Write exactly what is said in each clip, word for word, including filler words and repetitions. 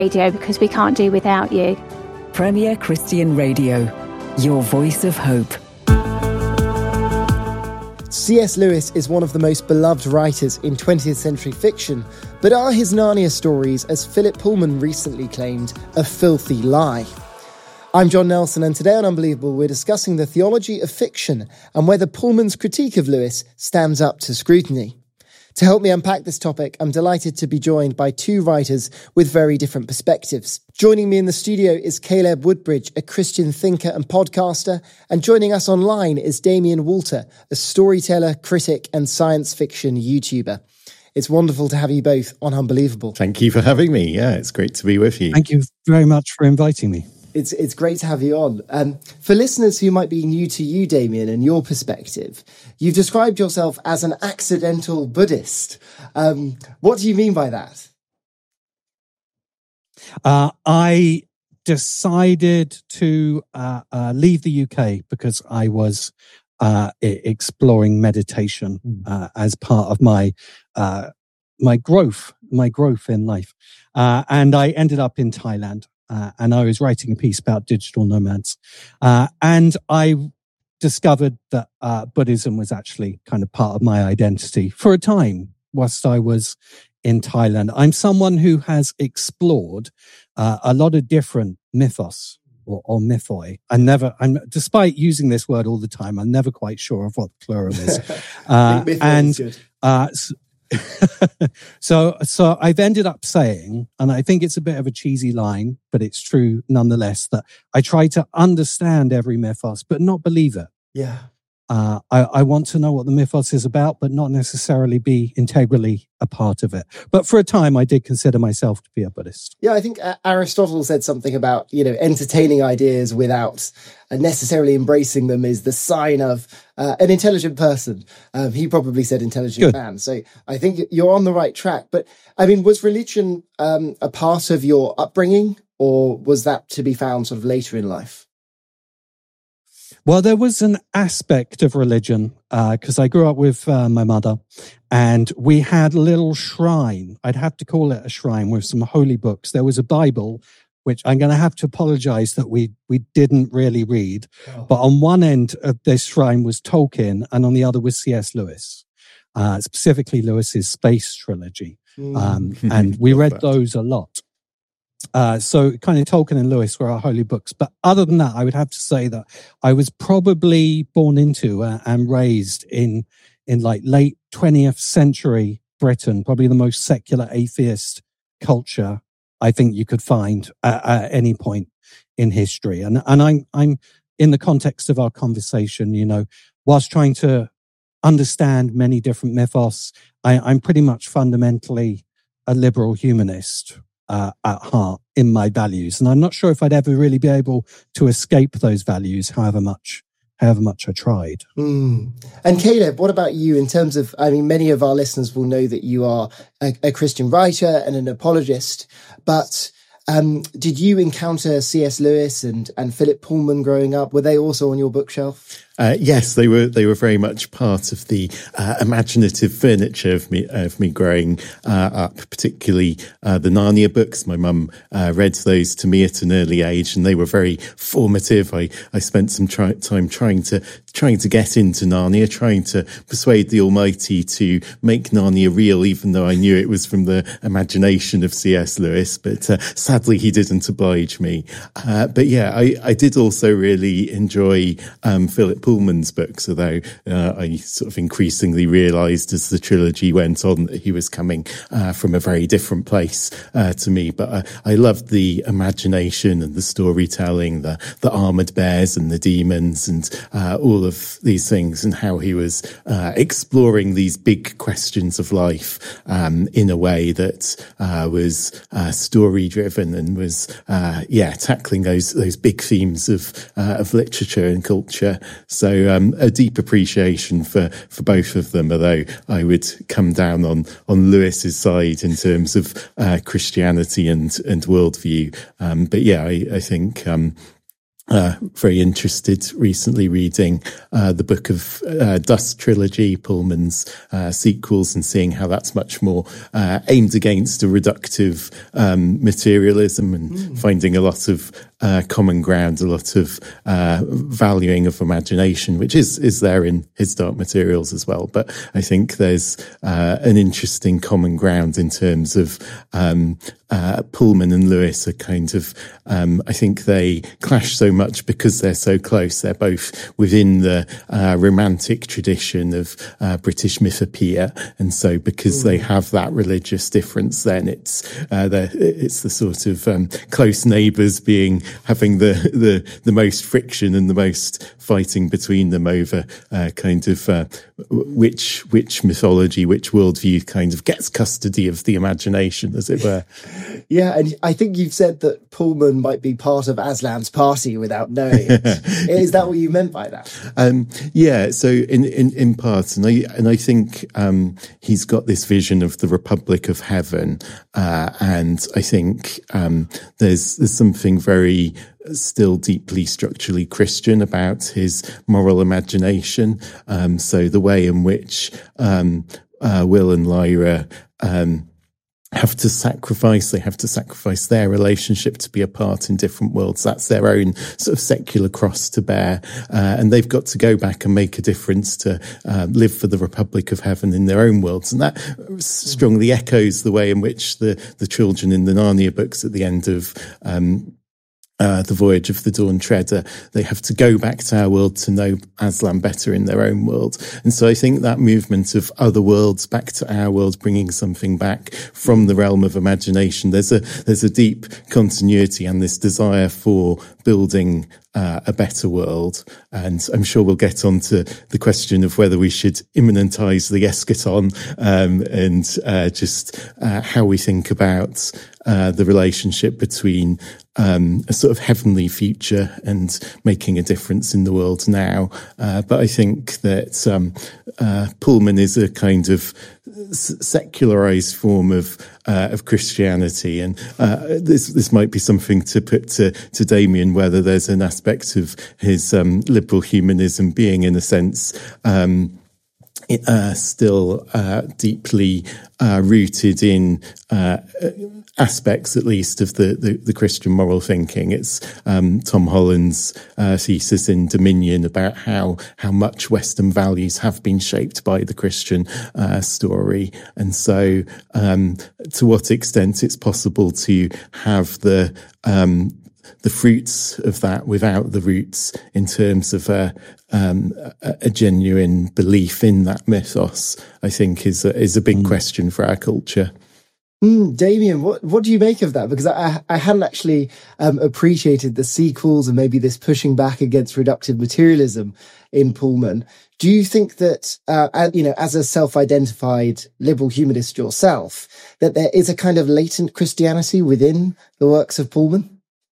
Radio, because we can't do without you. Premier Christian Radio, your voice of hope. C S Lewis is one of the most beloved writers in twentieth century fiction, but are his Narnia stories, as Philip Pullman recently claimed, a filthy lie? I'm John Nelson, and today on Unbelievable we're discussing the theology of fiction and whether Pullman's critique of Lewis stands up to scrutiny. To help me unpack this topic, I'm delighted to be joined by two writers with very different perspectives. Joining me in the studio is Caleb Woodbridge, a Christian thinker and podcaster, and joining us online is Damien Walter, a storyteller, critic and science fiction YouTuber. It's wonderful to have you both on Unbelievable. Thank you for having me. Yeah, it's great to be with you. Thank you very much for inviting me. It's it's great to have you on. Um, for listeners who might be new to you, Damien, and your perspective, you've described yourself as an accidental Buddhist. Um, what do you mean by that? Uh, I decided to uh, uh, leave the U K because I was uh, exploring meditation uh, as part of my uh, my growth, my growth in life, uh, and I ended up in Thailand. Uh, and I was writing a piece about digital nomads. Uh, and I discovered that uh, Buddhism was actually kind of part of my identity for a time whilst I was in Thailand. I'm someone who has explored uh, a lot of different mythos or, or mythoi. I never, I'm, despite using this word all the time, I'm never quite sure of what the plural is. Uh, and uh, so, so I've ended up saying, and I think it's a bit of a cheesy line, but it's true nonetheless, that I try to understand every mythos, but not believe it. Yeah. Uh, I, I want to know what the mythos is about, but not necessarily be integrally a part of it. But for a time, I did consider myself to be a Buddhist. Yeah, I think Aristotle said something about, you know, entertaining ideas without necessarily embracing them is the sign of uh, an intelligent person. Um, he probably said intelligent Good. man. So I think you're on the right track. But I mean, was religion um, a part of your upbringing, or was that to be found sort of later in life? Well, there was an aspect of religion, because uh, I grew up with uh, my mother, and we had a little shrine. I'd have to call it a shrine with some holy books. There was a Bible, which I'm going to have to apologize that we we didn't really read. Oh. But on one end of this shrine was Tolkien, and on the other was C S Lewis, uh, specifically Lewis's Space Trilogy. Mm. Um, and we read that. Those a lot. Uh, so kind of Tolkien and Lewis were our holy books. But other than that, I would have to say that I was probably born into uh, and raised in, in like late twentieth century Britain, probably the most secular atheist culture I think you could find at, at any point in history. And, and I'm, I'm in the context of our conversation, you know, whilst trying to understand many different mythos, I, I'm pretty much fundamentally a liberal humanist. Uh, at heart in my values. And I'm not sure if I'd ever really be able to escape those values, however much, however much I tried. Mm. And Caleb, what about you in terms of, I mean, many of our listeners will know that you are a, a Christian writer and an apologist, but um, did you encounter C S Lewis and, and Philip Pullman growing up? Were they also on your bookshelf? Uh, yes, they were. They were very much part of the uh, imaginative furniture of me of me growing uh, up. Particularly uh, the Narnia books. My mum uh, read those to me at an early age, and they were very formative. I, I spent some try- time trying to trying to get into Narnia, trying to persuade the Almighty to make Narnia real, even though I knew it was from the imagination of C S Lewis. But uh, sadly, he didn't oblige me. Uh, but yeah, I, I did also really enjoy um, Philip Pullman's books, although uh, I sort of increasingly realised as the trilogy went on that he was coming uh, from a very different place uh, to me. But uh, I loved the imagination and the storytelling, the, the armoured bears and the demons and uh, all of these things, and how he was uh, exploring these big questions of life um, in a way that uh, was uh, story-driven and was, uh, yeah, tackling those those big themes of uh, of literature and culture. So um, a deep appreciation for, for both of them, although I would come down on, on Lewis's side in terms of uh, Christianity and, and worldview. Um, but yeah, I, I think um, Uh, very interested recently reading uh, the book of uh, Dust trilogy, Pullman's uh, sequels, and seeing how that's much more uh, aimed against a reductive um, materialism, and mm. finding a lot of uh, common ground, a lot of uh, valuing of imagination, which is is there in his Dark Materials as well. But I think there's uh, an interesting common ground in terms of um, uh, Pullman and Lewis are kind of, um, I think they clash so much much because they're so close. They're both within the uh, romantic tradition of uh, British mythopoeia, and so because mm. they have that religious difference, then it's uh, the it's the sort of um, close neighbours being having the, the the most friction and the most fighting between them over uh, kind of uh, which which mythology, which worldview kind of gets custody of the imagination, as it were. Yeah, and I think you've said that Pullman might be part of Aslan's party without knowing it. Is that what you meant by that? Um, yeah, so in, in, in part, and I and I think um, he's got this vision of the Republic of Heaven, uh, and I think um, there's there's something very still deeply structurally Christian about his moral imagination. Um, so the way in which um, uh, Will and Lyra um, have to sacrifice, they have to sacrifice their relationship to be a part in different worlds. That's their own sort of secular cross to bear. Uh, and they've got to go back and make a difference to uh, live for the Republic of Heaven in their own worlds. And that strongly echoes the way in which the, the children in the Narnia books at the end of um Uh, the Voyage of the Dawn Treader, they have to go back to our world to know Aslan better in their own world. And so I think that movement of other worlds back to our world, bringing something back from the realm of imagination, there's a there's a deep continuity and this desire for building uh, a better world. And I'm sure we'll get on to the question of whether we should immanentize the eschaton um, and uh, just uh, how we think about uh, the relationship between Um, a sort of heavenly future and making a difference in the world now. Uh, but I think that um, uh, Pullman is a kind of s- secularized form of uh, of Christianity, and uh, this this might be something to put to to Damien, whether there's an aspect of his um, liberal humanism being, in a sense, um, Uh, still uh, deeply uh, rooted in uh, aspects, at least, of the, the, the Christian moral thinking. It's um, Tom Holland's uh, thesis in Dominion about how how much Western values have been shaped by the Christian uh, story, and so um, to what extent it's possible to have the um, the fruits of that without the roots in terms of a, um, a, a genuine belief in that mythos, I think is a, is a big mm. question for our culture. Mm, Damien, what, what do you make of that? Because I, I hadn't actually um, appreciated the sequels and maybe this pushing back against reductive materialism in Pullman. Do you think that, uh, you know, as a self-identified liberal humanist yourself, that there is a kind of latent Christianity within the works of Pullman?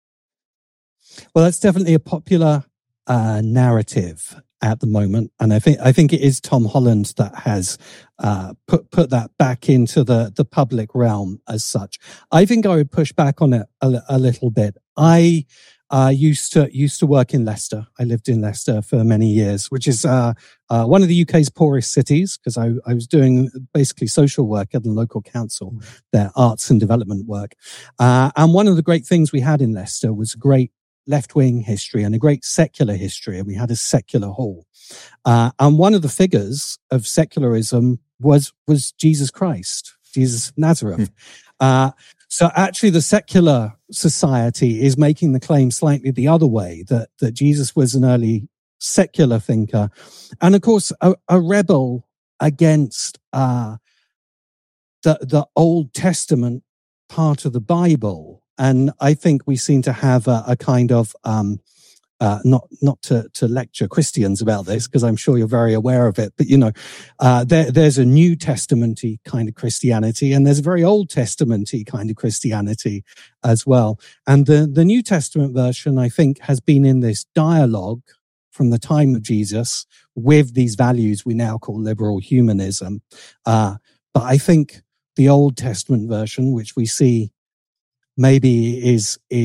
Well, that's definitely a popular uh, narrative at the moment, and I think I think it is Tom Holland that has uh, put put that back into the the public realm as such. I think I would push back on it a, a little bit. I uh, used to used to work in Leicester. I lived in Leicester for many years, which is uh, uh, one of the U K's poorest cities, because I, I was doing basically social work at the local council, their arts and development work. Uh, and one of the great things we had in Leicester was a great left-wing history and a great secular history, and we had a secular hall. Uh, and one of the figures of secularism was was Jesus Christ, Jesus of Nazareth. Mm. Uh, so actually the secular society is making the claim slightly the other way, that, that Jesus was an early secular thinker. And of course, a, a rebel against uh, the, the Old Testament part of the Bible. And I think we seem to have a, a kind of, um, uh, not not to, to lecture Christians about this, because I'm sure you're very aware of it, but, you know, uh, there, there's a New Testament-y kind of Christianity, and there's a very Old Testament-y kind of Christianity as well. And the, the New Testament version, I think, has been in this dialogue from the time of Jesus with these values we now call liberal humanism. Uh, but I think the Old Testament version, which we see maybe is is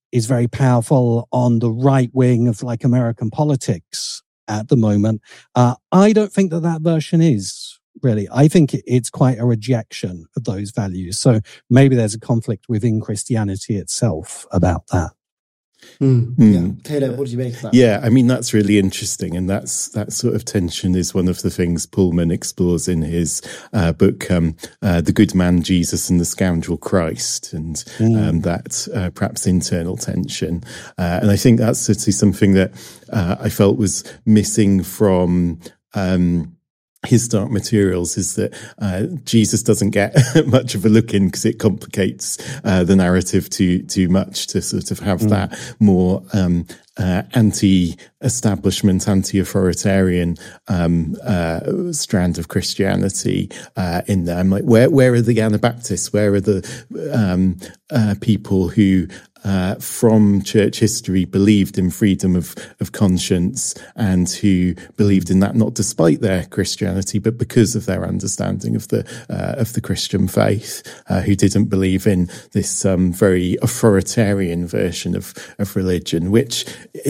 is very powerful on the right wing of like American politics at the moment. Uh, I don't think that that version is really. I think it's quite a rejection of those values. So maybe there's a conflict within Christianity itself about that. Mm. Mm. Yeah, Taylor, what do you make of that? Yeah, I mean, that's really interesting. And that's that sort of tension is one of the things Pullman explores in his uh, book, um, uh, The Good Man, Jesus and the Scoundrel Christ, and mm. um, that uh, perhaps internal tension. Uh, and I think that's certainly something that uh, I felt was missing from um his Dark Materials, is that uh, Jesus doesn't get much of a look in because it complicates uh, the narrative too too much to sort of have mm. that more um, uh, anti-establishment, anti-authoritarian um, uh, strand of Christianity uh, in there. I'm like, where where are the Anabaptists? Where are the um, uh, people who Uh, from church history believed in freedom of, of conscience, and who believed in that not despite their Christianity, but because of their understanding of the uh, of the Christian faith, uh, who didn't believe in this um, very authoritarian version of, of religion, which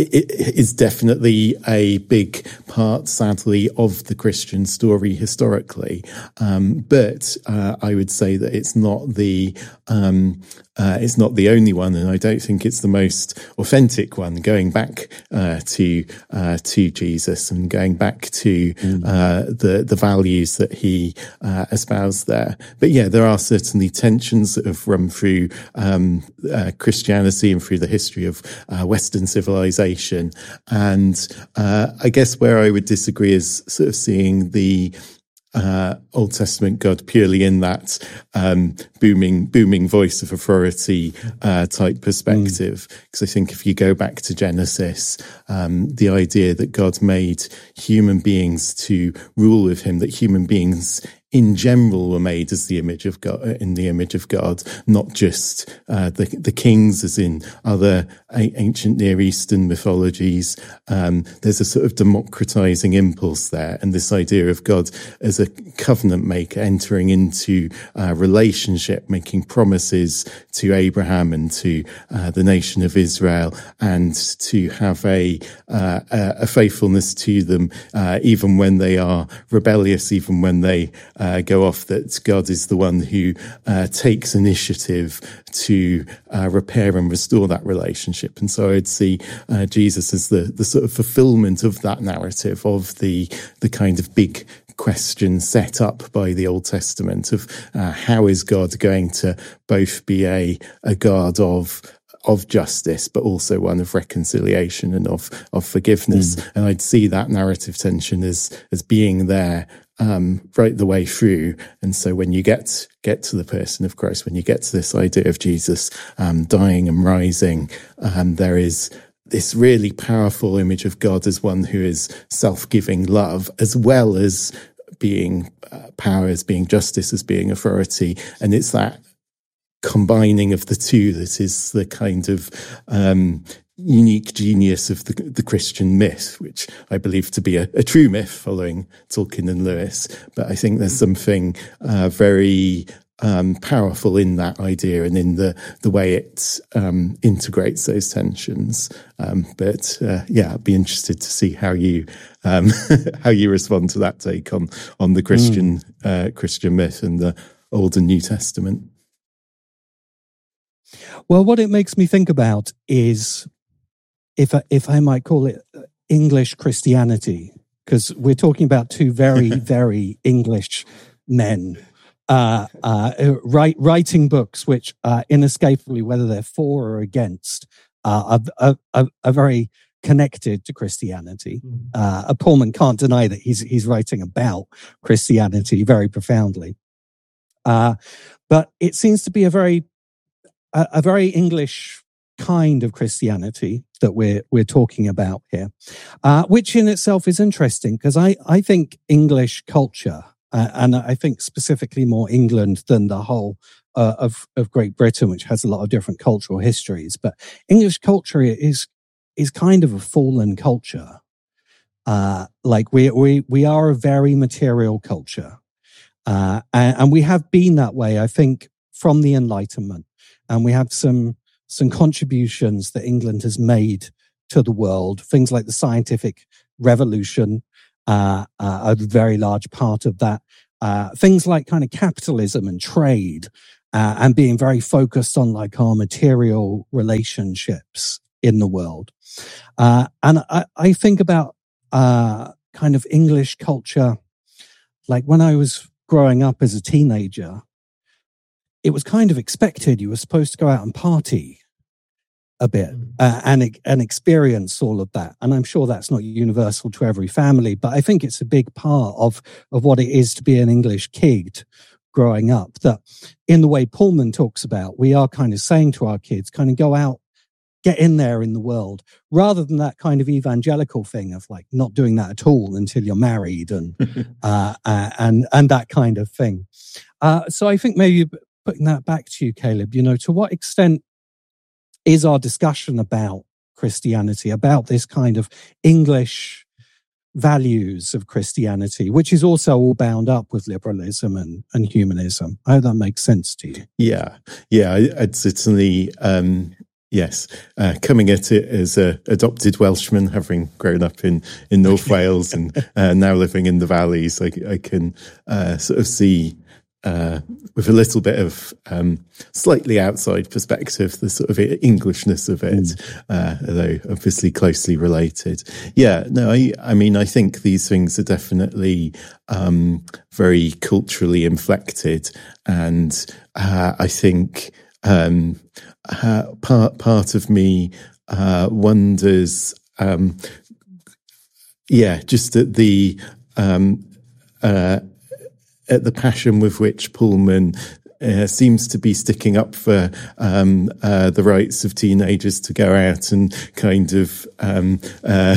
is definitely a big part, sadly, of the Christian story historically. Um, but uh, I would say that it's not the um, uh, it's not the only one, and I don't think it's the most authentic one, going back uh, to uh, to Jesus and going back to mm. uh, the the values that he uh, espoused there. But yeah, there are certainly tensions that have run through um, uh, Christianity and through the history of uh, Western civilization. And uh, I guess where I would disagree is sort of seeing the Uh, Old Testament God purely in that um, booming, booming voice of authority uh, type perspective. Because mm. I think if you go back to Genesis, um, the idea that God made human beings to rule with him, that human beings in general were made as the image of God, in the image of God, not just uh, the the kings, as in other ancient Near Eastern mythologies. Um, there's a sort of democratizing impulse there, and this idea of God as a covenant maker, entering into uh, relationship, making promises to Abraham and to uh, the nation of Israel, and to have a uh, a faithfulness to them, uh, even when they are rebellious, even when they Uh, go off, that God is the one who uh, takes initiative to uh, repair and restore that relationship. And so I'd see uh, Jesus as the, the sort of fulfillment of that narrative, of the the kind of big question set up by the Old Testament of uh, how is God going to both be a, a God of of justice, but also one of reconciliation and of, of forgiveness. Mm. And I'd see that narrative tension as, as being there um, right the way through. And so when you get, get to the person of Christ, when you get to this idea of Jesus um, dying and rising, um, there is this really powerful image of God as one who is self-giving love, as well as being uh, power, as being justice, as being authority. And it's that combining of the two that is the kind of um, unique genius of the, the Christian myth, which I believe to be a, a true myth following Tolkien and Lewis. But I think there's something uh, very um, powerful in that idea and in the, the way it um, integrates those tensions. Um, but uh, yeah, I'd be interested to see how you um, how you respond to that take on on the Christian mm. uh, Christian myth and the Old and New Testament. Well, what it makes me think about is, if I, if I might call it English Christianity, because we're talking about two very, very English men uh, uh, write, writing books which are inescapably, whether they're for or against, uh, are, are, are very connected to Christianity. Uh, Pullman can't deny that he's he's writing about Christianity very profoundly. Uh, but it seems to be a very A, a very English kind of Christianity that we're we're talking about here, uh, which in itself is interesting because I, I think English culture, uh, and I think specifically more England than the whole uh, of of Great Britain, which has a lot of different cultural histories, but English culture is is kind of a fallen culture. Uh, like we we we are a very material culture, uh, and, and we have been that way, I think, from the Enlightenment. And we have some some contributions that England has made to the world. Things like the scientific revolution, uh, uh, a very large part of that. Uh, things like kind of capitalism and trade, uh, and being very focused on like our material relationships in the world. Uh, and I, I think about uh, kind of English culture. Like when I was growing up as a teenager, it was kind of expected. You were supposed to go out and party a bit uh, and and experience all of that. And I'm sure that's not universal to every family, but I think it's a big part of of what it is to be an English kid growing up. That in the way Pullman talks about, we are kind of saying to our kids, kind of go out, get in there in the world, rather than that kind of evangelical thing of like not doing that at all until you're married and uh, uh, and and that kind of thing. Uh, so I think maybe putting that back to you, Caleb, you know, to what extent is our discussion about Christianity, about this kind of English values of Christianity, which is also all bound up with liberalism and, and humanism? I hope that makes sense to you. Yeah, yeah, I'd certainly, um, yes, uh, coming at it as a adopted Welshman, having grown up in, in North Wales and uh, now living in the valleys, I, I can uh, sort of see Uh, with a little bit of um, slightly outside perspective, the sort of Englishness of it, mm. uh, although obviously closely related. Yeah, no, I, I mean, I think these things are definitely um, very culturally inflected, and uh, I think um, uh, part part of me uh, wonders, um, yeah, just at the um, uh, at the passion with which Pullman uh, seems to be sticking up for um, uh, the rights of teenagers to go out and kind of um, uh,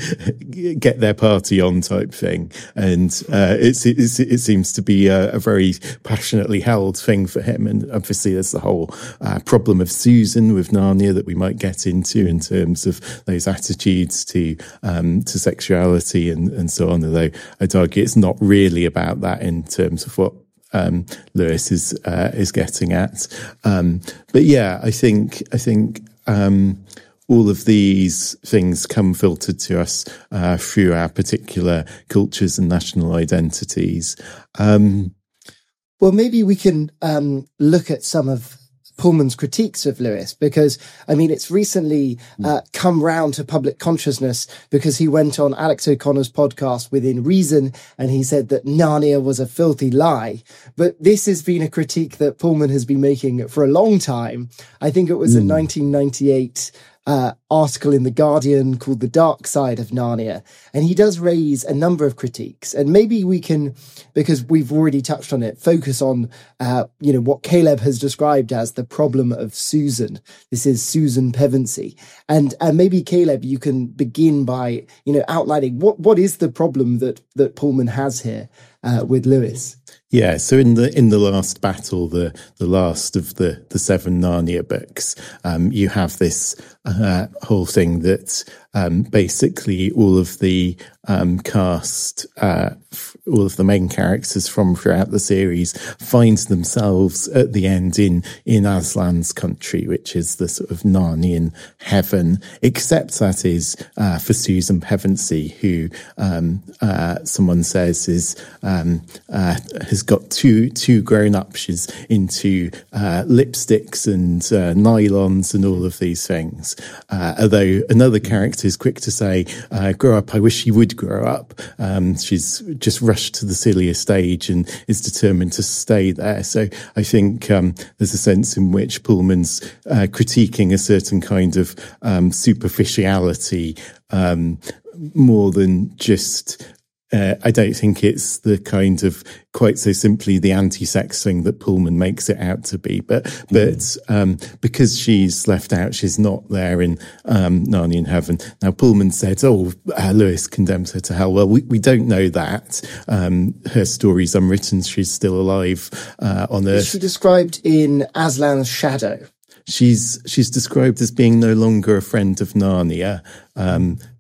get their party on type thing. And uh, it's, it's, it seems to be a, a very passionately held thing for him. And obviously there's the whole uh, problem of Susan with Narnia that we might get into in terms of those attitudes to um, to sexuality and, and so on. Although I'd argue it's not really about that in terms of what Um, Lewis is uh, is getting at, um, but yeah, I think I think um, all of these things come filtered to us uh, through our particular cultures and national identities. Um, well, maybe we can um, look at some of Pullman's critiques of Lewis, because, I mean, it's recently uh, come round to public consciousness because he went on Alex O'Connor's podcast Within Reason and he said that Narnia was a filthy lie. But this has been a critique that Pullman has been making for a long time. I think it was mm. a nineteen ninety-eight Uh, article in The Guardian called The Dark Side of Narnia. And he does raise a number of critiques. And maybe we can, because we've already touched on it, focus on, uh, you know, what Caleb has described as the problem of Susan. This is Susan Pevensey. And, and maybe, Caleb, you can begin by, you know, outlining what, what is the problem that, that Pullman has here uh, with Lewis? Yeah, so in the in the last battle, the the last of the the seven Narnia books, um, you have this uh, whole thing that um, basically all of the um, cast, uh, all of the main characters from throughout the series, find themselves at the end in in Aslan's country, which is the sort of Narnian heaven, except that is uh, for Susan Pevensey, who um, uh, someone says is um, uh, has got two two grown up. She's into uh, lipsticks and uh, nylons and all of these things. Uh, although another character is quick to say, uh, "Grow up! I wish you would grow up." Um, she's just rushed to the silliest age and is determined to stay there. So I think um, there's a sense in which Pullman's uh, critiquing a certain kind of um, superficiality um, more than just. Uh, I don't think it's the kind of quite so simply the anti-sex thing that Pullman makes it out to be. But but um, because she's left out, she's not there in um, Narnian heaven. Now, Pullman said, oh, uh, Lewis condemns her to hell. Well, we, we don't know that. Um, her story's unwritten. She's still alive uh, on Earth. Is she described in Aslan's shadow? She's she's described as being no longer a friend of Narnia. Um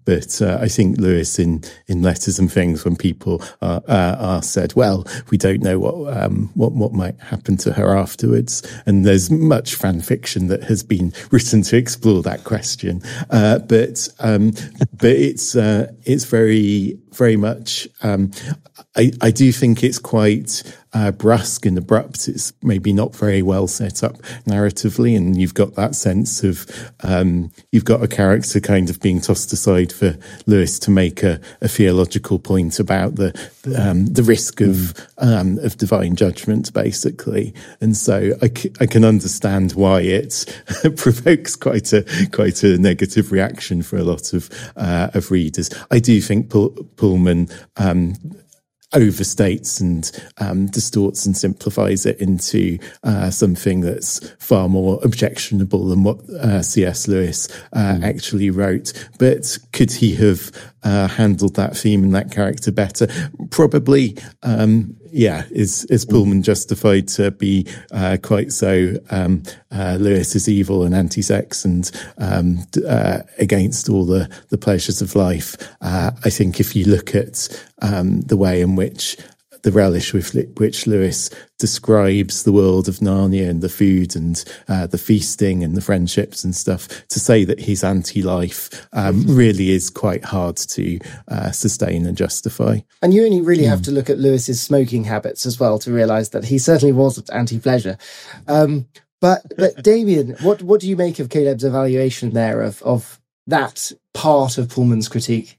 but uh, I think Lewis, in, in Letters and Things, when people are, uh, are said, well, we don't know what, um, what, what might happen to her afterwards. And there's much fan fiction that has been written to explore that question. Uh, but, um, but it's, uh, it's very, very much, um, I, I do think it's quite uh, brusque and abrupt. It's maybe not very well set up narratively, and you've got that sense of um, you've got a character kind of being tossed aside for Lewis to make a, a theological point about the um, the risk of um, of divine judgment, basically. And so I, c- I can understand why it provokes quite a quite a negative reaction for a lot of uh, of readers. I do think Pull- Pullman. Um, overstates and um, distorts and simplifies it into uh, something that's far more objectionable than what uh, C S Lewis uh, mm. actually wrote. But could he have uh, handled that theme and that character better? Probably, um, yeah. Is is Pullman justified to be uh, quite so um, uh, Lewis is evil and anti-sex and um, uh, against all the, the pleasures of life? Uh, I think if you look at um, the way in which the relish with which Lewis describes the world of Narnia and the food and uh, the feasting and the friendships and stuff, to say that he's anti-life um, really is quite hard to uh, sustain and justify. And you only really mm. have to look at Lewis's smoking habits as well to realise that he certainly wasn't anti-pleasure. Um, but but Damien, what what do you make of Caleb's evaluation there of of that part of Pullman's critique?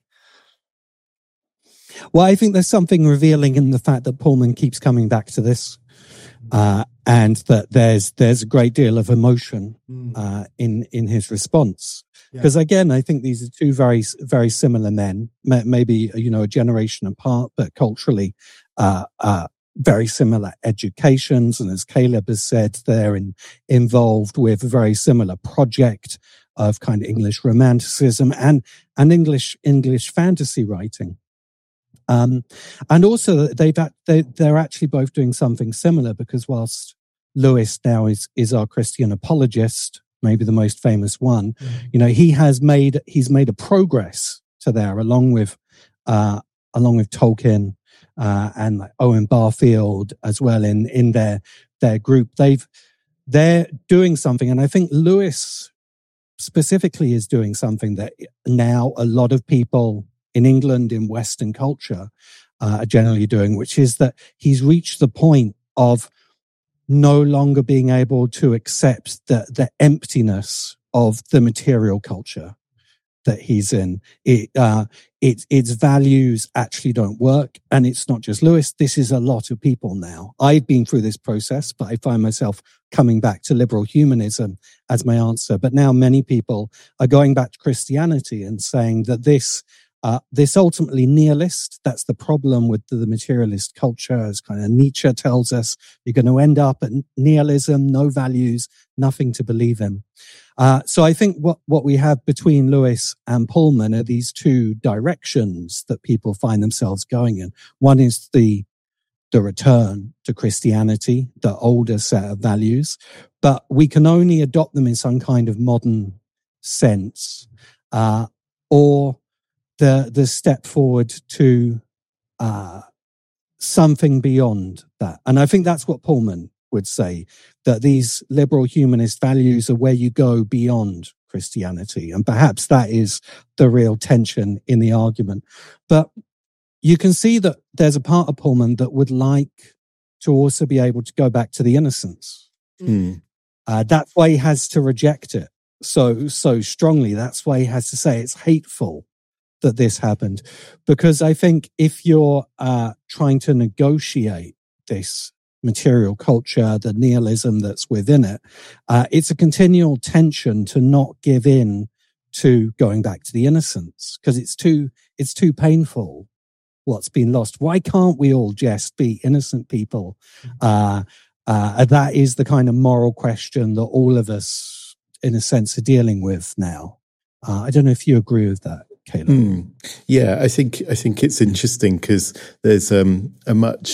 Well, I think there's something revealing in the fact that Pullman keeps coming back to this, uh, and that there's there's a great deal of emotion uh, in in his response. Because yeah. again, I think these are two very very similar men, maybe you know a generation apart, but culturally uh, uh, very similar educations, and as Caleb has said, they're in, involved with a very similar project of kind of English romanticism and and English English fantasy writing. Um, and also they've, they, they're actually both doing something similar, because whilst Lewis now is, is our Christian apologist, maybe the most famous one, mm-hmm. you know, he has made, he's made a progress to there along with, uh, along with Tolkien, uh, and like Owen Barfield as well in, in their, their group. They've, they're doing something. And I think Lewis specifically is doing something that now a lot of people in England, in Western culture, uh, are generally doing, which is that he's reached the point of no longer being able to accept the, the emptiness of the material culture that he's in. It, uh, it, its values actually don't work. And it's not just Lewis. This is a lot of people now. I've been through this process, but I find myself coming back to liberal humanism as my answer. But now many people are going back to Christianity and saying that this Uh, this ultimately nihilist, that's the problem with the, the materialist culture, as kind of Nietzsche tells us, you're going to end up at nihilism, no values, nothing to believe in. Uh, so I think what, what we have between Lewis and Pullman are these two directions that people find themselves going in. One is the, the return to Christianity, the older set of values, but we can only adopt them in some kind of modern sense, uh, or the the step forward to uh, something beyond that. And I think that's what Pullman would say, that these liberal humanist values are where you go beyond Christianity. And perhaps that is the real tension in the argument. But you can see that there's a part of Pullman that would like to also be able to go back to the innocence. Mm. Uh, that's why he has to reject it so, so strongly. That's why he has to say it's hateful that this happened, because I think if you're uh, trying to negotiate this material culture, the nihilism that's within it, uh, it's a continual tension to not give in to going back to the innocence, because it's too it's too painful what's been lost. Why can't we all just be innocent people? Uh, uh, that is the kind of moral question that all of us, in a sense, are dealing with now. Uh, I don't know if you agree with that, Caleb. Mm. Yeah, I think I think it's interesting because there's um, a much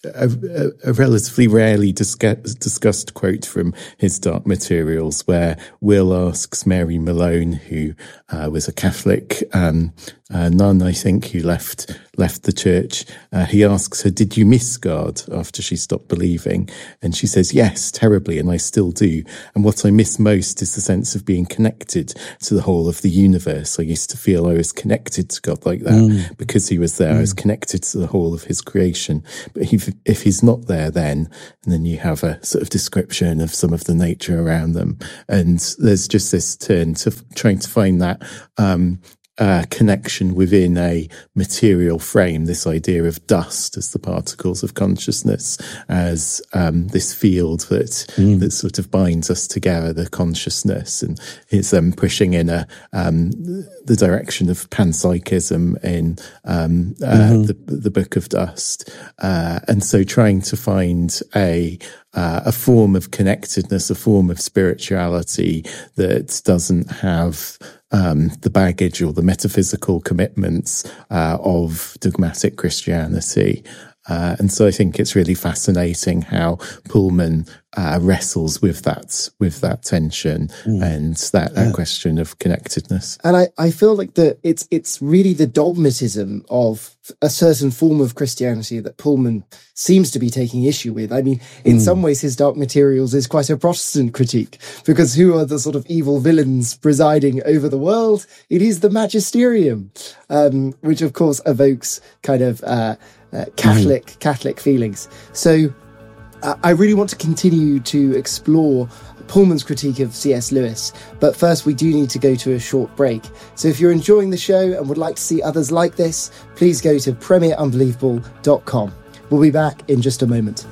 a, a relatively rarely discuss, discussed quote from his Dark Materials, where Will asks Mary Malone, who uh, was a Catholic um, uh, nun, I think, who left left the church. Uh, he asks her, "Did you miss God?" after she stopped believing, and she says, "Yes, terribly, and I still do. And what I miss most is the sense of being connected to the whole of the universe. I used to feel I was connected to God like that mm. because he was there. Mm. I was connected to the whole of his creation. But if, if he's not there, then and then you have a sort of description of some of the nature around them, and there's just this turn to trying to find that." Um, Uh, connection within a material frame, this idea of dust as the particles of consciousness, as um, this field that mm. that sort of binds us together, the consciousness, and it's um, pushing in a um, the direction of panpsychism in um, uh, mm-hmm. the the Book of Dust, uh, and so trying to find a uh, a form of connectedness, a form of spirituality that doesn't have Um, the baggage or the metaphysical commitments uh, of dogmatic Christianity. Uh, and so I think it's really fascinating how Pullman uh, wrestles with that, with that tension mm. and that, that yeah. question of connectedness. And I, I feel like that it's, it's really the dogmatism of a certain form of Christianity that Pullman seems to be taking issue with. I mean, in mm. some ways, his Dark Materials is quite a Protestant critique, because who are the sort of evil villains presiding over the world? It is the magisterium, um, which of course evokes kind of, uh, Uh, Catholic mm. Catholic feelings. So uh, I really want to continue to explore Pullman's critique of C S Lewis, but first we do need to go to a short break. So if you're enjoying the show and would like to see others like this, please go to premier unbelievable dot com. We'll be back in just a moment.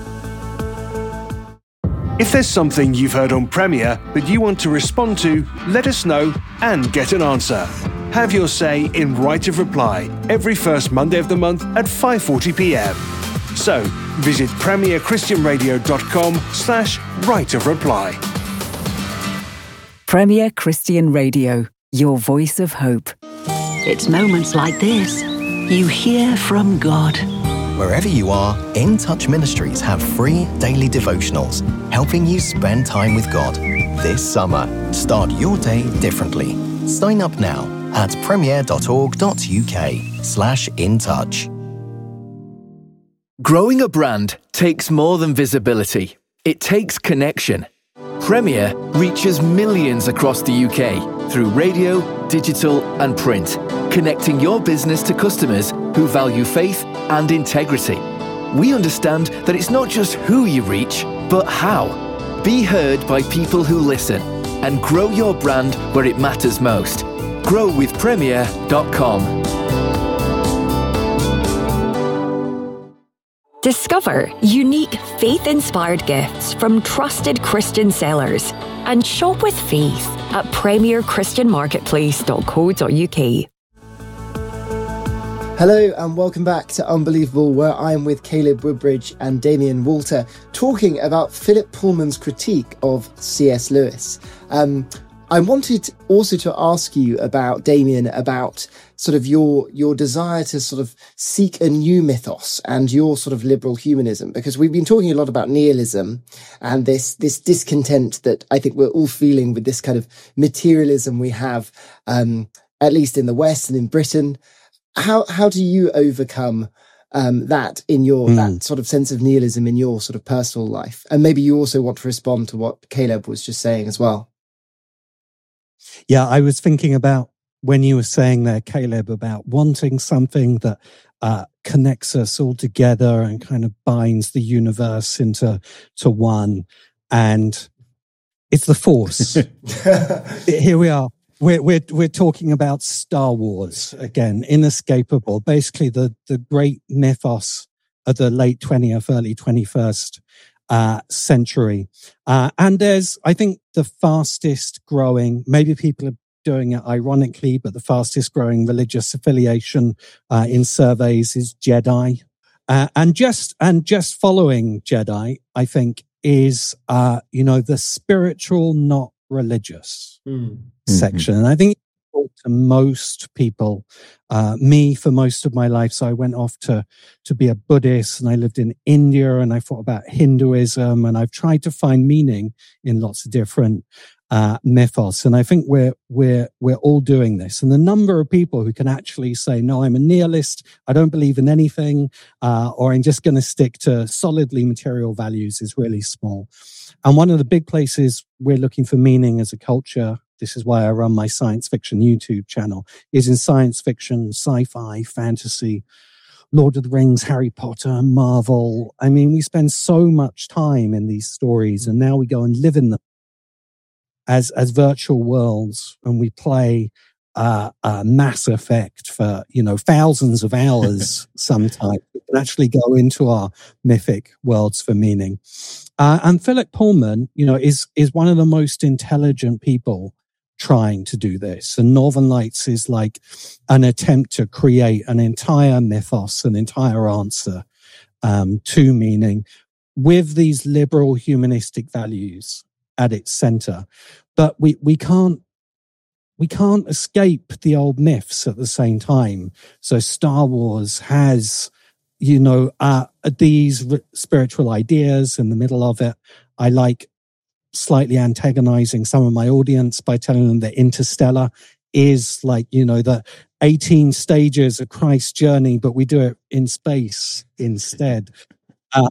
If there's something you've heard on Premier that you want to respond to, let us know and get an answer. Have your say in Right of Reply every first Monday of the month at five forty p.m. So visit premier christian radio dot com slash right of reply. Premier Christian Radio, your voice of hope. It's moments like this you hear from God. Wherever you are, In Touch Ministries have free daily devotionals helping you spend time with God. This summer, start your day differently. Sign up now at premier dot org dot uk slash in touch. Growing a brand takes more than visibility. It takes connection. Premier reaches millions across the U K through radio, digital and print, connecting your business to customers who value faith and integrity. We understand that it's not just who you reach, but how. Be heard by people who listen and grow your brand where it matters most. grow with premier dot com. Discover unique faith-inspired gifts from trusted Christian sellers and shop with faith at premier christian marketplace dot co dot uk. Hello and welcome back to Unbelievable, where I'm with Caleb Woodbridge and Damien Walter talking about Philip Pullman's critique of C S Lewis. Um, I wanted also to ask you about, Damien, about sort of your your desire to sort of seek a new mythos and your sort of liberal humanism, because we've been talking a lot about nihilism and this this discontent that I think we're all feeling with this kind of materialism we have, um, at least in the West and in Britain. How how do you overcome um, that in your mm. that sort of sense of nihilism in your sort of personal life? And maybe you also want to respond to what Caleb was just saying as well. Yeah, I was thinking about when you were saying there, Caleb, about wanting something that uh, connects us all together and kind of binds the universe into to one. And it's the Force. Here we are. We're, we're, we're talking about Star Wars again, inescapable, basically the, the great mythos of the late twentieth, early twenty-first uh, century. Uh, and there's, I think, the fastest growing, maybe people are doing it ironically, but the fastest growing religious affiliation uh, in surveys is Jedi. Uh, and just, and just following Jedi, I think, is, uh, you know, the spiritual, not religious mm. section. Mm-hmm. And I think to most people. Uh, me, for most of my life, so I went off to to be a Buddhist, and I lived in India, and I thought about Hinduism, and I've tried to find meaning in lots of different uh, mythos. And I think we're we're we're all doing this. And the number of people who can actually say, "No, I'm a nihilist. I don't believe in anything," uh, or "I'm just going to stick to solidly material values," is really small. And one of the big places we're looking for meaning as a culture, this is why I run my science fiction YouTube channel, is in science fiction, sci-fi, fantasy, Lord of the Rings, Harry Potter, Marvel. I mean, we spend so much time in these stories, and now we go and live in them as as virtual worlds, and we play uh, uh, Mass Effect for, you know, thousands of hours sometimes. We can actually go into our mythic worlds for meaning. Uh, and Philip Pullman, you know, is is one of the most intelligent people trying to do this. And Northern Lights is like an attempt to create an entire mythos, an entire answer um, to meaning with these liberal humanistic values at its center. But we, we can't we can't escape the old myths at the same time. So Star Wars has, you know, uh, these r- spiritual ideas in the middle of it. I like slightly antagonizing some of my audience by telling them that Interstellar is like, you know, the eighteen stages of Christ's journey, but we do it in space instead. Uh,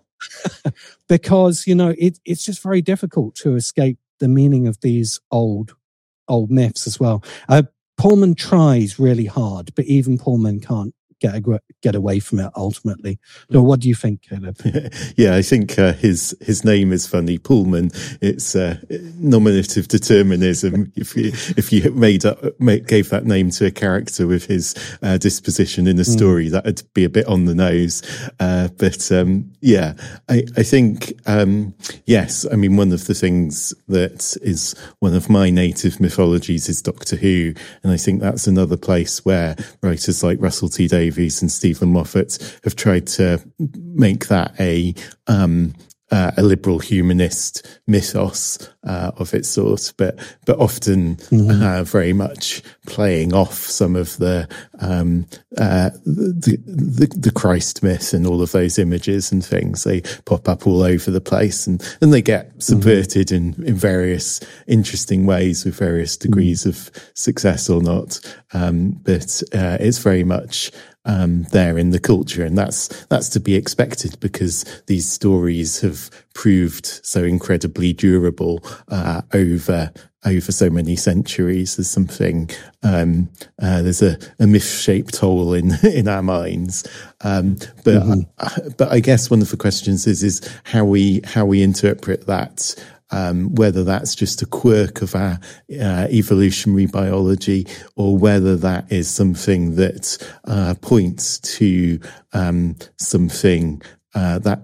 because, you know, it, it's just very difficult to escape the meaning of these old, old myths as well. Uh, Pullman tries really hard, but even Pullman can't get a, get away from it ultimately. So what do you think, Caleb? Yeah, I think uh, his his name is funny, Pullman. It's uh, nominative determinism. If you if you made up made, gave that name to a character with his uh, disposition in a story, mm. that'd be a bit on the nose. Uh, but um, yeah, I I think um, yes. I mean, one of the things that is one of my native mythologies is Doctor Who, and I think that's another place where writers like Russell T Davies and Stephen Moffat have tried to make that a um, uh, a liberal humanist mythos uh, of its sort, but but often mm-hmm. uh, very much playing off some of the, um, uh, the the the Christ myth and all of those images and things. They pop up all over the place, and and they get subverted mm-hmm. in in various interesting ways with various degrees mm-hmm. of success or not. Um, but uh, it's very much Um, there in the culture, and that's that's to be expected because these stories have proved so incredibly durable uh, over over so many centuries. There's something um, uh, there's a, a myth-shaped hole in in our minds, um, but mm-hmm. I, but I guess one of the questions is is how we how we interpret that. Um, whether that's just a quirk of our uh, evolutionary biology, or whether that is something that uh, points to um, something uh, that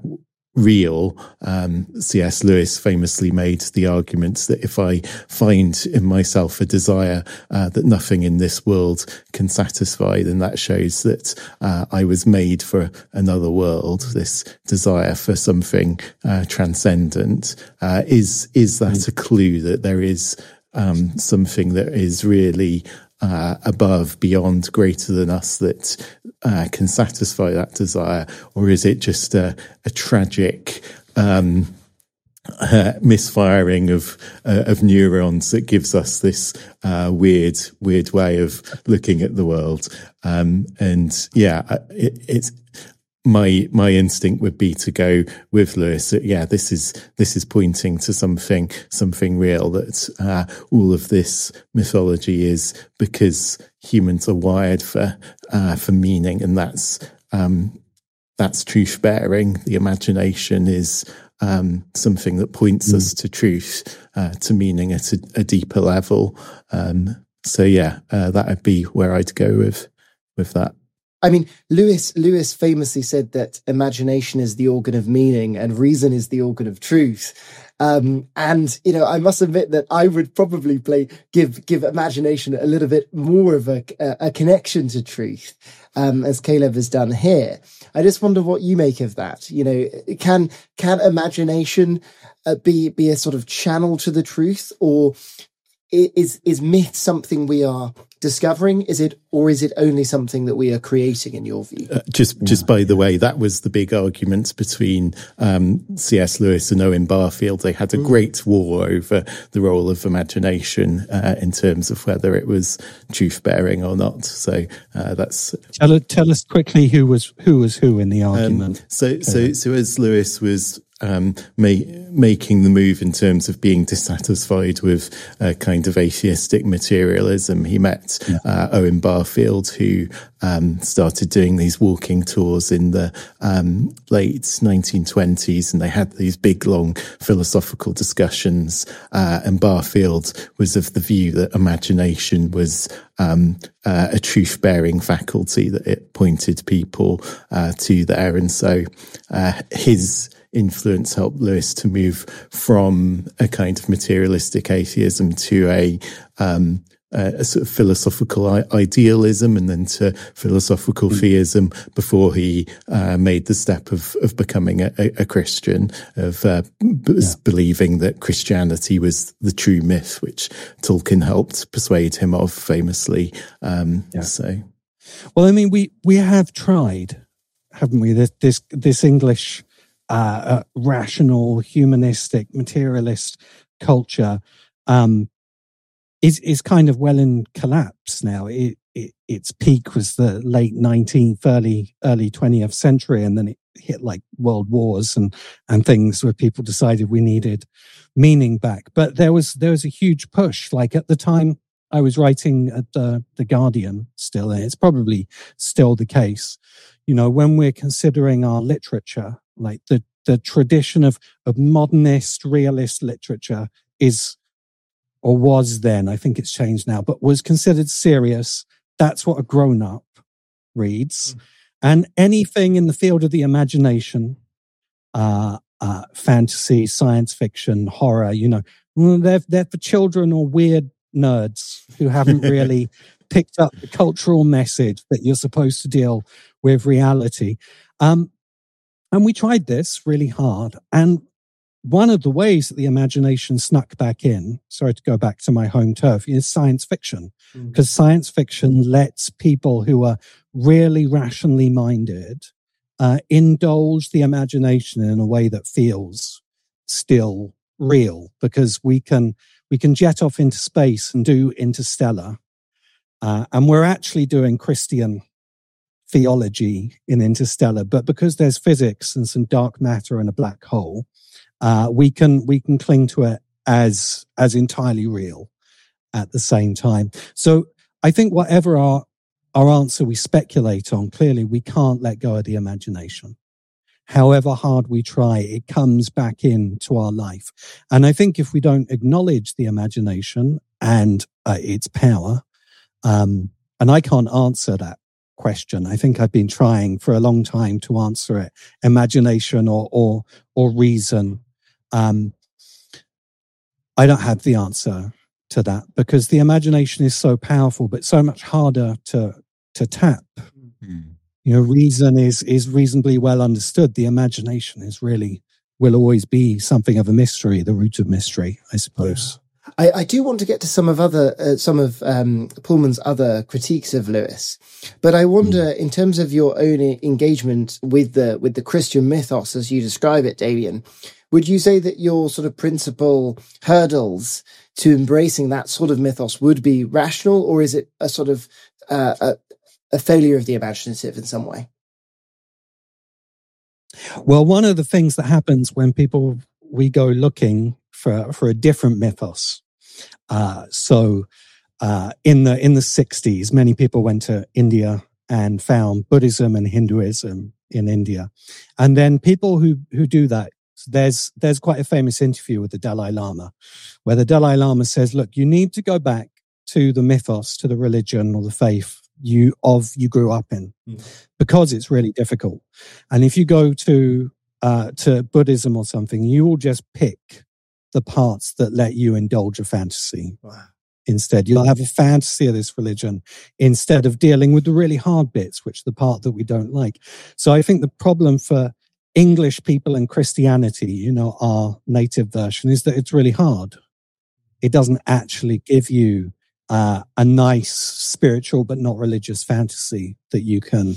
real. Um, C S Lewis famously made the argument that if I find in myself a desire uh, that nothing in this world can satisfy, then that shows that uh, I was made for another world. This desire for something uh, transcendent uh, is is that a clue that there is um, something that is really Uh, above, beyond, greater than us that uh, can satisfy that desire? Or is it just a, a tragic um, uh, misfiring of uh, of neurons that gives us this uh, weird, weird way of looking at the world? Um, and yeah, it, it's my my instinct would be to go with Lewis. That, yeah, this is this is pointing to something something real. That uh, all of this mythology is because humans are wired for uh, for meaning, and that's um, that's truth bearing. The imagination is um, something that points mm. us to truth, uh, to meaning at a, a deeper level. Um, so yeah, uh, that would be where I'd go with with that. I mean, Lewis Lewis famously said that imagination is the organ of meaning and reason is the organ of truth. Um, and, you know, I must admit that I would probably play, give, give imagination a little bit more of a, a connection to truth, um, as Caleb has done here. I just wonder what you make of that. You know, can, can imagination uh, be, be a sort of channel to the truth, or is is myth something we are discovering? Is it, or is it only something that we are creating, in your view? Uh, just, just by the way, that was the big argument between um, C S Lewis and Owen Barfield. They had a mm. great war over the role of imagination uh, in terms of whether it was truth-bearing or not. So uh, that's tell, tell us quickly who was who was who in the argument. Um, so, so, so as Lewis was Um, ma- making the move in terms of being dissatisfied with a kind of atheistic materialism, he met yeah. uh, Owen Barfield, who um, started doing these walking tours in the um, late nineteen twenties, and they had these big, long philosophical discussions. Uh, and Barfield was of the view that imagination was um, uh, a truth-bearing faculty, that it pointed people uh, to there. And so uh, his influence helped Lewis to move from a kind of materialistic atheism to a, um, a, a sort of philosophical I- idealism, and then to philosophical mm. theism before he uh, made the step of, of becoming a, a, a Christian, of uh, b- yeah. believing that Christianity was the true myth, which Tolkien helped persuade him of famously. Um, yeah. So, well, I mean, we we have tried, haven't we? This this, this English Uh, uh, rational, humanistic, materialist culture um, is is kind of well in collapse now. It, it, its peak was the late nineteenth, early early twentieth century, and then it hit like world wars and and things where people decided we needed meaning back. But there was there was a huge push. Like at the time I was writing at the the Guardian, still, and it's probably still the case. You know, when we're considering our literature, like the, the tradition of, of modernist, realist literature is, or was then, I think it's changed now, but was considered serious. That's what a grown-up reads. Mm. And anything in the field of the imagination, uh, uh, fantasy, science fiction, horror, you know, they're, they're for children or weird nerds who haven't really picked up the cultural message that you're supposed to deal with reality. Um, And we tried this really hard. And one of the ways that the imagination snuck back in, sorry to go back to my home turf, is science fiction. Because mm. science fiction lets people who are really rationally minded uh, indulge the imagination in a way that feels still real. Because we can we can jet off into space and do Interstellar. Uh, and we're actually doing Christian theology in Interstellar, but because there's physics and some dark matter and a black hole, uh, we can we can cling to it as as entirely real at the same time. So I think whatever our our answer we speculate on, clearly we can't let go of the imagination. However hard we try, it comes back into our life. And I think if we don't acknowledge the imagination and uh, its power, um, and I can't answer that question. I think I've been trying for a long time to answer it. Imagination or or or reason. Um, I don't have the answer to that because the imagination is so powerful, but so much harder to to tap. Mm-hmm. You know, reason is is reasonably well understood. The imagination is really will always be something of a mystery, the root of mystery, I suppose. I, I do want to get to some of other uh, some of um, Pullman's other critiques of Lewis, but I wonder, mm. in terms of your own engagement with the with the Christian mythos as you describe it, Damien, would you say that your sort of principal hurdles to embracing that sort of mythos would be rational, or is it a sort of uh, a, a failure of the imaginative in some way? Well, one of the things that happens when people we go looking for for a different mythos. Uh, so uh, in the in the sixties, many people went to India and found Buddhism and Hinduism in India, and then people who who do that. There's there's quite a famous interview with the Dalai Lama, where the Dalai Lama says, "Look, you need to go back to the mythos, to the religion or the faith you of you grew up in, mm. because it's really difficult. And if you go to uh, to Buddhism or something, you will just pick the parts that let you indulge a fantasy. Wow. Instead, you'll have a fantasy of this religion instead of dealing with the really hard bits, which are the part that we don't like." So I think the problem for English people and Christianity, you know, our native version, is that it's really hard. it doesn't actually give you uh, a nice spiritual but not religious fantasy that you can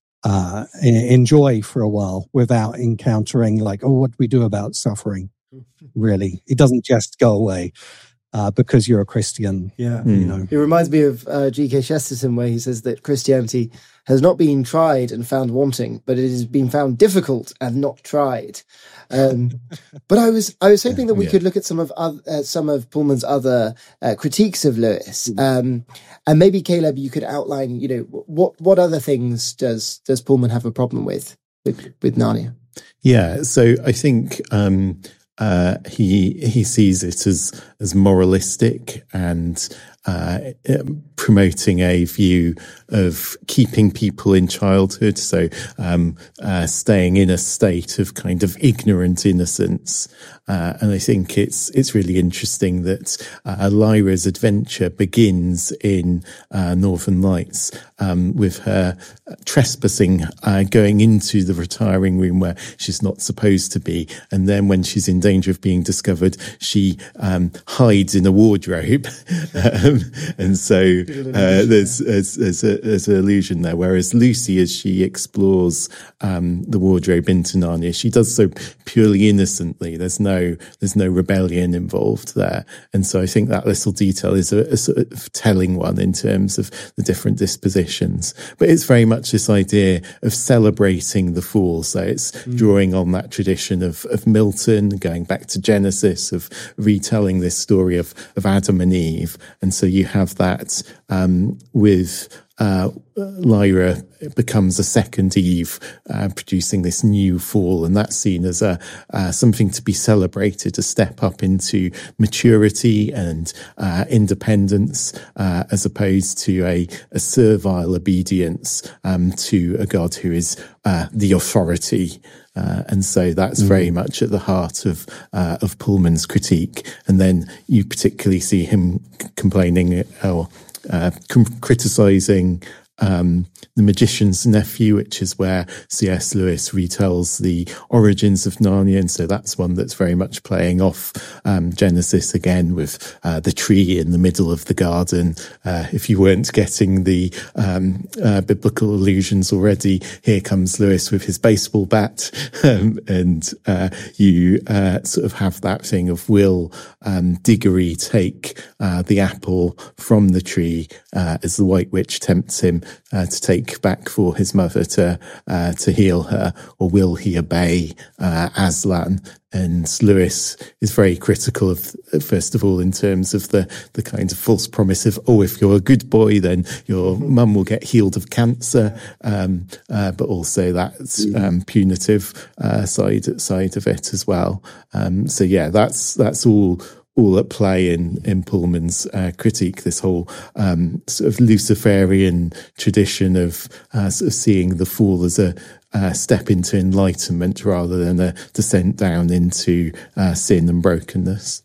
uh, enjoy for a while without encountering like, oh, what do we do about suffering? Really, it doesn't just go away uh, because you're a Christian. Yeah, you know. It reminds me of uh, G K Chesterton, where he says that Christianity has not been tried and found wanting, but it has been found difficult and not tried. Um, but I was I was hoping that we yeah. could look at some of other, uh, some of Pullman's other uh, critiques of Lewis, um, and maybe Caleb, you could outline, you know, what what other things does does Pullman have a problem with with, with Narnia? Yeah, so I think um, uh, he he sees it as as moralistic and uh, promoting a view of keeping people in childhood, so um, uh, staying in a state of kind of ignorant innocence. Uh, and I think it's it's really interesting that uh, Lyra's adventure begins in uh, Northern Lights um, with her trespassing, uh, going into the retiring room where she's not supposed to be, and then when she's in danger of being discovered, she um, hides in a wardrobe, um, and so uh, there's there's there's, a, there's an illusion there. Whereas Lucy, as she explores um, the wardrobe into Narnia, she does so purely innocently. There's no There's no rebellion involved there. And so I think that little detail is a, a sort of telling one in terms of the different dispositions. But it's very much this idea of celebrating the fool. So it's mm. drawing on that tradition of, of Milton, going back to Genesis, of retelling this story of, of Adam and Eve. And so you have that um, with Uh, Lyra becomes a second Eve, uh, producing this new fall, and that's seen as a uh, something to be celebrated, a step up into maturity and uh, independence, uh, as opposed to a, a servile obedience um, to a God who is uh, the authority. Uh, and so that's mm. very much at the heart of uh, of Pullman's critique. And then you particularly see him c- complaining or Uh, com- criticising um, The Magician's Nephew, which is where C S Lewis retells the origins of Narnia. And so that's one that's very much playing off um, Genesis again, with uh, the tree in the middle of the garden. Uh, if you weren't getting the um, uh, biblical allusions already, here comes Lewis with his baseball bat. um, and uh, you uh, sort of have that thing of, will um, Diggory take uh, the apple from the tree uh, as the White Witch tempts him uh, to take back for his mother to uh, to heal her, or will he obey uh, Aslan? And Lewis is very critical of, first of all, in terms of the the kind of false promise of, oh, if you're a good boy, then your mum will get healed of cancer, um, uh, but also that um, punitive uh, side side of it as well. Um, so yeah, that's that's all. all at play in, in Pullman's uh, critique, this whole um, sort of Luciferian tradition of uh, sort of seeing the fool as a uh, step into enlightenment rather than a descent down into uh, sin and brokenness.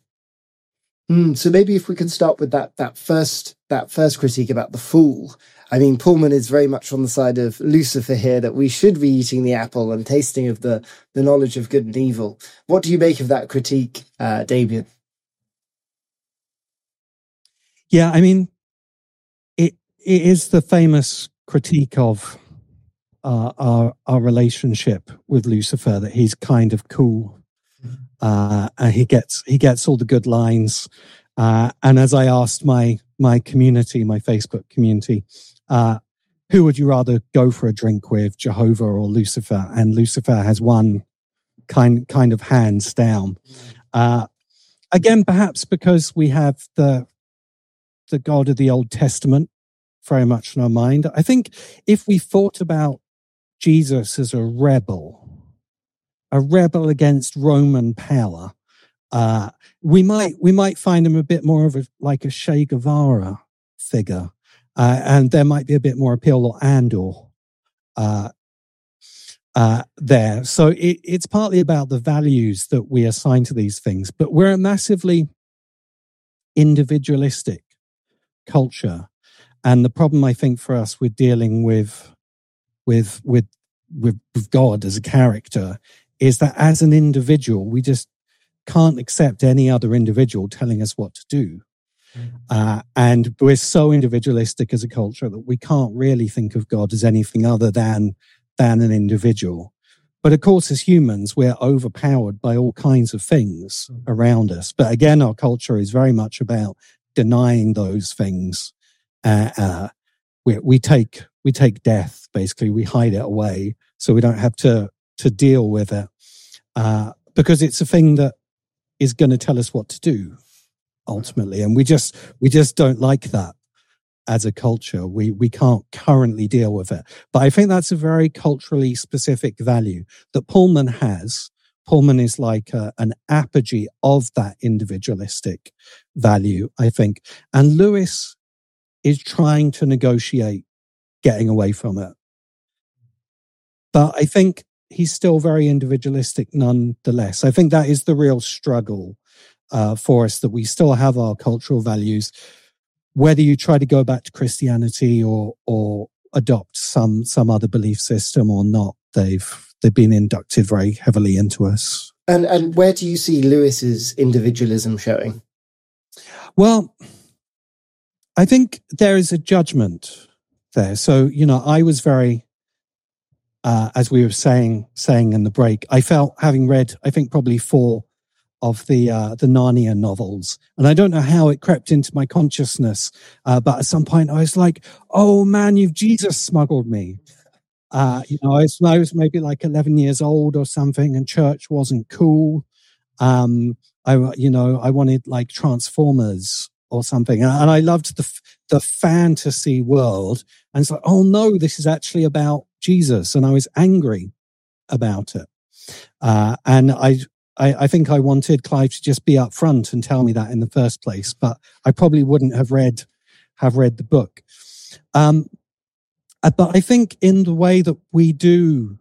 Mm, so maybe if we can start with that that first that first critique about the fool. I mean, Pullman is very much on the side of Lucifer here, that we should be eating the apple and tasting of the, the knowledge of good and evil. What do you make of that critique, uh, Damien? Yeah, I mean, it it is the famous critique of uh, our our relationship with Lucifer, that he's kind of cool, uh, and he gets he gets all the good lines. Uh, and as I asked my my community, my Facebook community, uh, who would you rather go for a drink with, Jehovah or Lucifer? And Lucifer has won, kind kind of hands down. Uh, again, perhaps because we have the the God of the Old Testament very much in our mind. I think if we thought about Jesus as a rebel, a rebel against Roman power, uh, we might we might find him a bit more of a like a Che Guevara figure, uh, and there might be a bit more appeal, or Andor uh, uh, there. So it, it's partly about the values that we assign to these things, but we're a massively individualistic culture, and the problem I think for us with dealing with with with with, with God as a character is that as an individual we just can't accept any other individual telling us what to do. Uh, and we're so individualistic as a culture that we can't really think of God as anything other than, than an individual. But of course, as humans, we're overpowered by all kinds of things around us. But again, our culture is very much about denying those things. Uh, uh, we, we take, we take death, basically. We hide it away so we don't have to, to deal with it. Uh, because it's a thing that is going to tell us what to do ultimately. And we just, we just don't like that as a culture. We, we can't currently deal with it. But I think that's a very culturally specific value that Pullman has. Pullman is like a, an apogee of that individualistic value, I think. And Lewis is trying to negotiate getting away from it. But I think he's still very individualistic nonetheless. I think that is the real struggle uh, for us, that we still have our cultural values, whether you try to go back to Christianity or or adopt some some other belief system or not. They've they've been inducted very heavily into us. And and where do you see Lewis's individualism showing? Well, I think there is a judgment there. So, you know, I was very, uh, as we were saying, saying in the break, I felt, having read, I think probably four of the, uh, the Narnia novels. And I don't know how it crept into my consciousness. Uh, but at some point I was like, oh man, you've Jesus smuggled me. Uh, you know, I was, I was maybe like eleven years old or something, and church wasn't cool. Um, I, you know, I wanted like Transformers or something. And I loved the, the fantasy world. And it's like, oh no, this is actually about Jesus. And I was angry about it. Uh, and I, I, I think I wanted Clive to just be up front and tell me that in the first place, but I probably wouldn't have read, have read the book. Um, but I think in the way that we do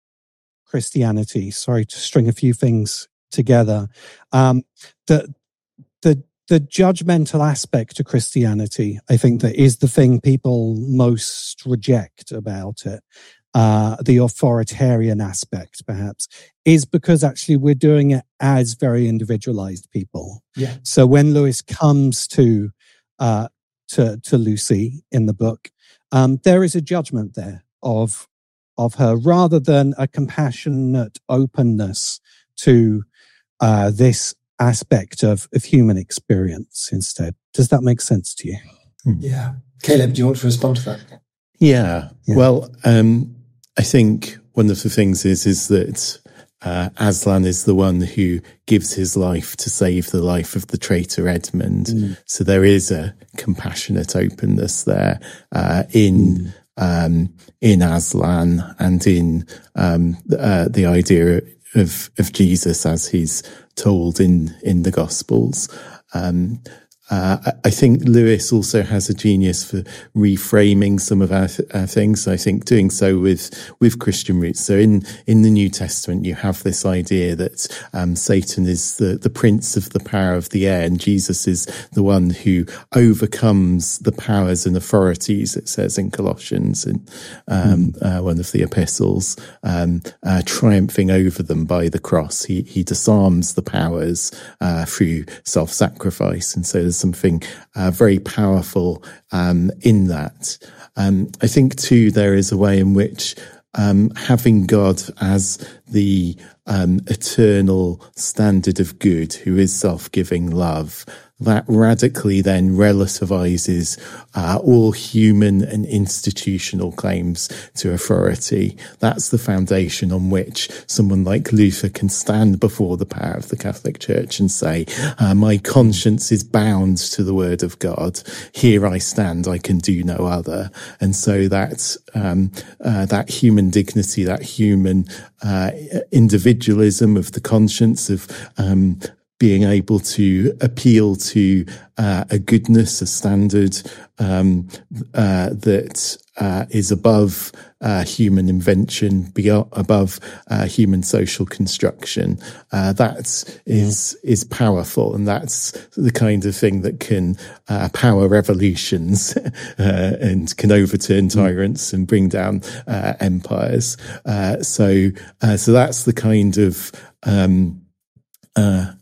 Christianity, sorry to string a few things together, um, the, the, the judgmental aspect to Christianity, I think that is the thing people most reject about it. Uh, the authoritarian aspect, perhaps, is because actually we're doing it as very individualized people. Yeah. So when Lewis comes to, uh, to, to Lucy in the book, um, there is a judgment there of, of her rather than a compassionate openness to, uh, this aspect of, of human experience instead. Does that make sense to you? Yeah. Caleb, do you want to respond to that? Yeah. Yeah. Well, um, I think one of the things is, is that, uh, Aslan is the one who gives his life to save the life of the traitor Edmund. Mm. So there is a compassionate openness there, uh, in, mm. um, in Aslan and in, um, uh, the idea of, of Jesus as he's told in, in the Gospels. Um, Uh, I think Lewis also has a genius for reframing some of our, th- our things. I think doing so with, with Christian roots. So in, in the New Testament, you have this idea that, um, Satan is the, the prince of the power of the air, and Jesus is the one who overcomes the powers and authorities, it says in Colossians, in, um, mm. uh, one of the epistles, um, uh, triumphing over them by the cross. He, he disarms the powers, uh, through self-sacrifice. And so there's something uh, very powerful um, in that. Um, I think too there is a way in which um, having God as the um, eternal standard of good, who is self-giving love, that radically then relativizes uh, all human and institutional claims to authority. That's the foundation on which someone like Luther can stand before the power of the Catholic Church and say, uh, my conscience is bound to the word of God. Here I stand, I can do no other. And so that, um, uh, that human dignity, that human uh, individualism of the conscience, of um, being able to appeal to uh, a goodness, a standard um, uh, that uh, is above uh, human invention, beyond, above uh, human social construction. Uh, that is yeah. is powerful, and that's the kind of thing that can uh, power revolutions uh, and can overturn tyrants mm. and bring down uh, empires. Uh, so, uh, so that's the kind of um, uh,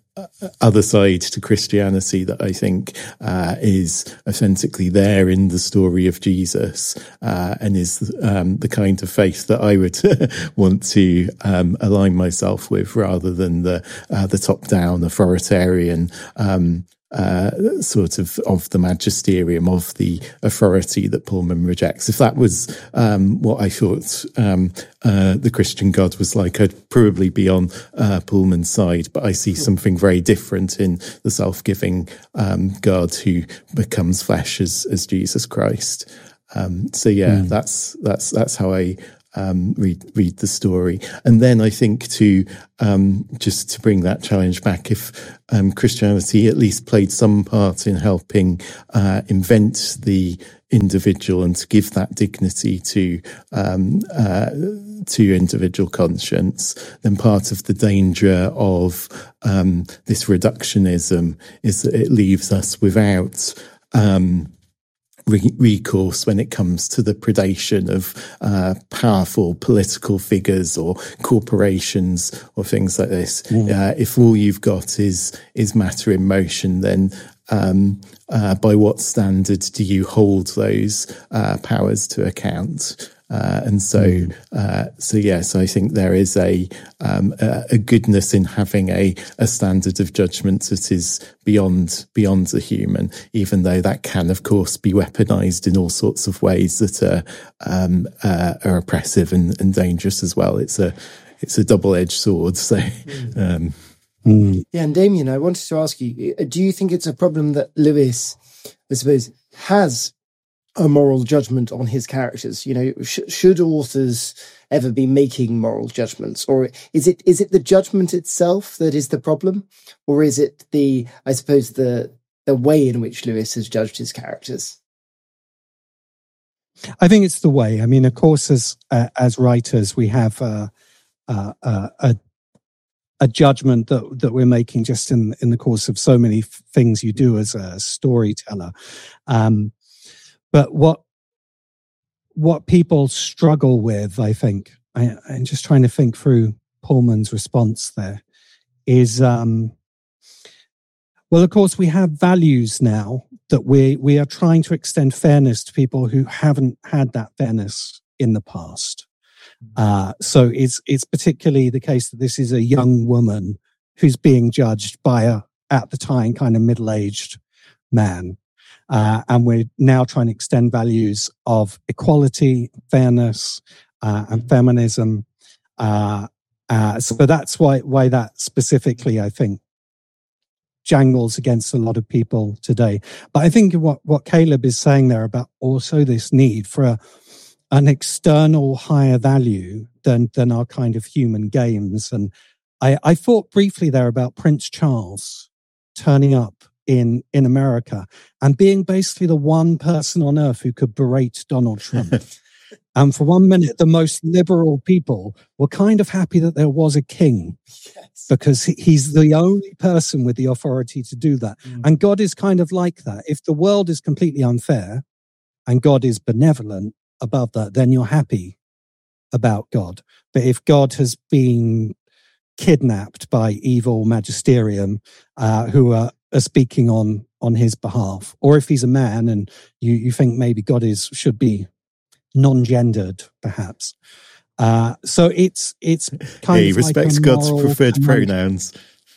other side to Christianity that I think uh, is authentically there in the story of Jesus, uh, and is um, the kind of faith that I would want to um, align myself with, rather than the uh, the top-down authoritarian um, uh, sort of of the magisterium, of the authority that Pullman rejects. If that was um, what I thought um, uh, the Christian God was like, I'd probably be on uh, Pullman's side. But I see something very different in the self-giving um, God who becomes flesh as as Jesus Christ. Um, so yeah, mm. that's that's that's how I um, read read the story. And then I think to um, just to bring that challenge back, if um, Christianity at least played some part in helping uh, invent the individual and to give that dignity to um, uh, to individual conscience, then part of the danger of um, this reductionism is that it leaves us without um, re- recourse when it comes to the predation of uh, powerful political figures or corporations or things like this. Mm. Uh, if all you've got is is matter in motion, then um, uh, by what standard do you hold those uh, powers to account? Uh, and so, uh, so yes, I think there is a, um, a a goodness in having a, a standard of judgment that is beyond beyond the human, even though that can, of course, be weaponized in all sorts of ways that are um, uh, are oppressive and, and dangerous as well. It's a it's a double-edged sword. So, um, mm. yeah. And Damien, I wanted to ask you: do you think it's a problem that Lewis, I suppose, has a moral judgment on his characters? You know, sh- should authors ever be making moral judgments, or is it is it the judgment itself that is the problem, or is it the, I suppose, the the way in which Lewis has judged his characters? I think it's the way. I mean, of course, as uh, as writers, we have uh, uh, uh, a a judgment that that we're making just in in the course of so many f- things you do as a storyteller. Um, But what what people struggle with, I think, I, I'm just trying to think through Pullman's response there, is, um, well, of course, we have values now that we we are trying to extend fairness to people who haven't had that fairness in the past. Uh, so it's it's particularly the case that this is a young woman who's being judged by a, at the time, kind of middle-aged man. Uh, and we're now trying to extend values of equality, fairness, uh, and feminism. Uh, uh, so that's why why that specifically, I think, jangles against a lot of people today. But I think what, what Caleb is saying there about also this need for a, an external higher value than than our kind of human games. And I, I thought briefly there about Prince Charles turning up in in America and being basically the one person on earth who could berate Donald Trump. And for one minute, the most liberal people were kind of happy that there was a king, yes, because he's the only person with the authority to do that. Mm. And God is kind of like that. If the world is completely unfair and God is benevolent above that, then you're happy about God. But if God has been kidnapped by evil magisterium uh, who are are speaking on on his behalf, or if he's a man and you you think maybe God is should be non-gendered, perhaps. Uh, so it's it's kind yeah, he of respects like God's preferred command. pronouns.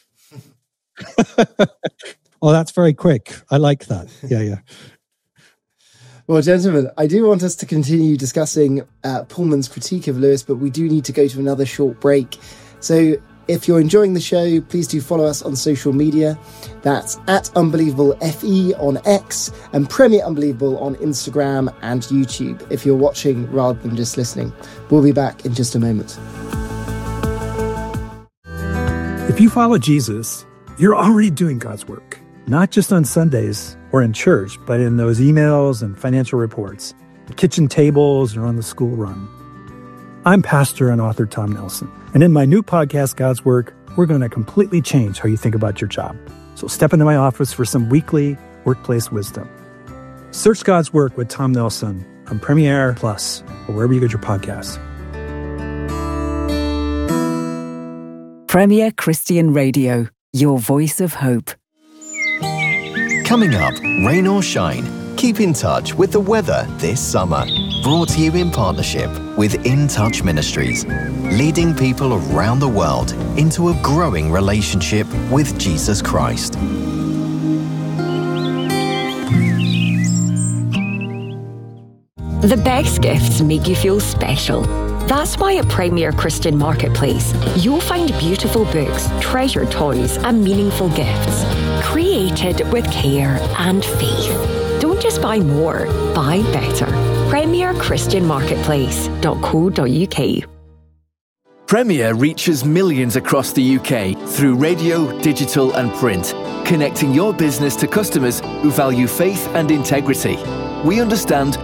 Oh, that's very quick. I like that. Yeah, yeah. Well, gentlemen, I do want us to continue discussing uh, Pullman's critique of Lewis, but we do need to go to another short break. So if you're enjoying the show, please do follow us on social media. That's at Unbelievable F E on X and Premier Unbelievable on Instagram and YouTube if you're watching rather than just listening. We'll be back in just a moment. If you follow Jesus, you're already doing God's work, not just on Sundays or in church, but in those emails and financial reports, the kitchen tables, or on the school run. I'm pastor and author Tom Nelson, and in my new podcast, God's Work, we're going to completely change how you think about your job. So step into my office for some weekly workplace wisdom. Search God's Work with Tom Nelson on Premiere Plus or wherever you get your podcasts. Premier Christian Radio, your voice of hope. Coming up, rain or shine, keep in touch with the weather this summer. Brought to you in partnership with In Touch Ministries, leading people around the world into a growing relationship with Jesus Christ. The best gifts make you feel special. That's why at Premier Christian Marketplace, you'll find beautiful books, treasured toys, and meaningful gifts, created with care and faith. Don't just buy more, buy better. premier christian marketplace dot co dot uk. Premier reaches millions across the U K through radio, digital and print, connecting your business to customers who value faith and integrity. We understand